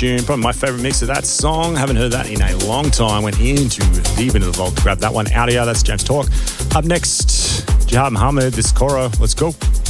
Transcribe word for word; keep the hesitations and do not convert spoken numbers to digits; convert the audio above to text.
tune. Probably my favourite mix of that song. Haven't heard that in a long time. Went into deep into the vault to grab that one out of here. That's James Talk. Up next, Jihad Muhammad. This is Cora. Let's go.